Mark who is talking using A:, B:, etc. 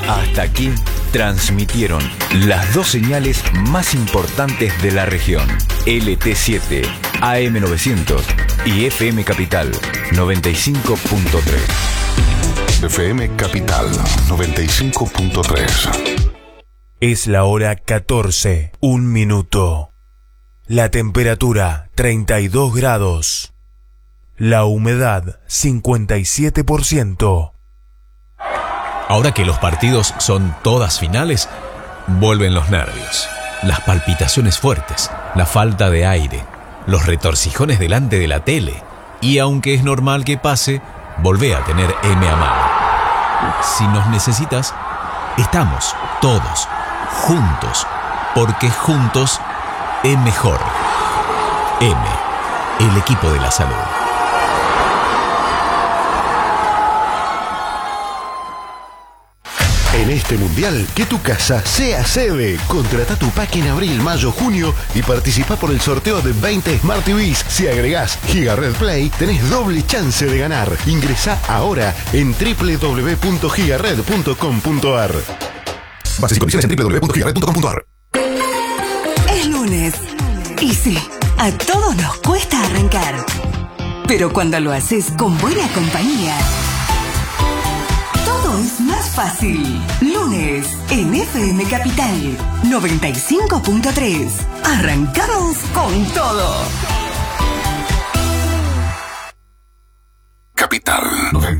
A: Hasta aquí transmitieron las dos señales más importantes de la región. LT7, AM900 y FM Capital 95.3.
B: FM Capital 95.3.
C: Es la hora 14, 1 minuto. La temperatura 32 grados. La humedad 57%.
D: Ahora que los partidos son todas finales, vuelven los nervios, las palpitaciones fuertes, la falta de aire, los retorcijones delante de la tele. Y aunque es normal que pase, volvé a tener M a mano. Si nos necesitas, estamos todos juntos, porque juntos es mejor. M, el equipo de la salud.
E: En este mundial, que tu casa sea sede. Contrata tu pack en abril, mayo, junio y participa por el sorteo de 20 Smart TVs. Si agregás GigaRed Play, tenés doble chance de ganar. Ingresá ahora en www.gigared.com.ar.
B: Bases y condiciones en www.gigared.com.ar.
F: Es lunes. Y sí, a todos nos cuesta arrancar. Pero cuando lo haces con buena compañía, todo es más fácil. Lunes en FM Capital 95.3. Arrancamos con todo.
B: Capital 90.